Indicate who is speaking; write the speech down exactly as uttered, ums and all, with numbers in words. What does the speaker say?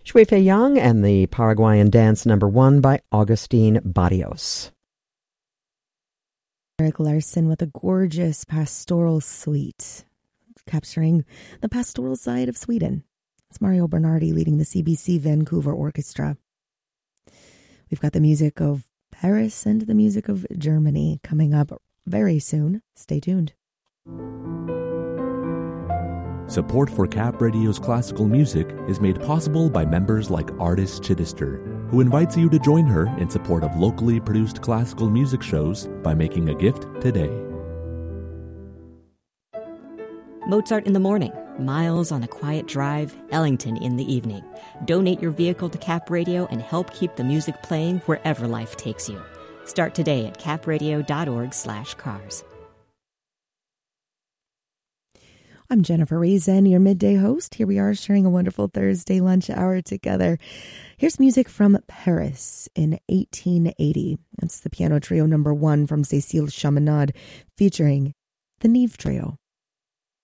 Speaker 1: Shui Fei Yang and the Paraguayan Dance Number One by Augustine Barrios.
Speaker 2: Erik Larson with a gorgeous pastoral suite, capturing the pastoral side of Sweden. It's Mario Bernardi leading the C B C Vancouver Orchestra. We've got the music of Paris and the music of Germany coming up very soon. Stay tuned.
Speaker 3: Support for Cap Radio's classical music is made possible by members like Artis Chittister, who invites you to join her in support of locally produced classical music shows by making a gift today.
Speaker 4: Mozart in the morning, Miles on a quiet drive, Ellington in the evening. Donate your vehicle to Cap Radio and help keep the music playing wherever life takes you. Start today at capradio.org slash cars.
Speaker 2: I'm Jennifer Reason, your midday host. Here we are sharing a wonderful Thursday lunch hour together. Here's music from Paris in eighteen eighty. It's the piano trio number one from Cécile Chaminade featuring the Nive Trio.